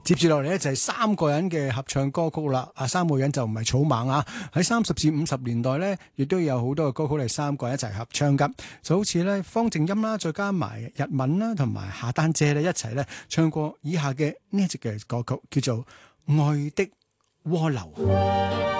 接住落嚟咧就係三個人嘅合唱歌曲啦。三個人就唔係草蜢啊。喺30至50年代咧，亦都有好多嘅歌曲係三個人一齊合唱噶。就好似咧方靜音啦，再加埋日文啦，同埋夏丹姐咧一齊咧唱過以下嘅呢一隻嘅歌曲，叫做《愛的渦流》。